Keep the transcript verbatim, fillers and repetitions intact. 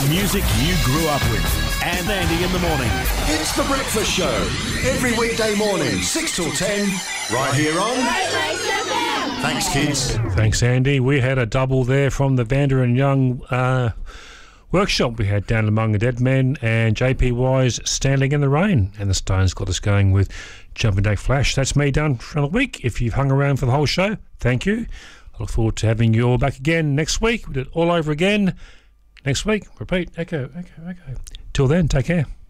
Music you grew up with. And Andy in the morning. It's The Breakfast Show. Every weekday morning, six till ten, right here on... Thanks, kids. Thanks, Andy. We had a double there from the Vander and Young uh, workshop. We had Down Among the Dead Men and J P Y's Standing in the Rain. And the Stones got us going with Jumping Jack Flash. That's me done for another week. If you've hung around for the whole show, thank you. I look forward to having you all back again next week. We do it all over again next week. Repeat, echo, echo, echo. Till then, take care.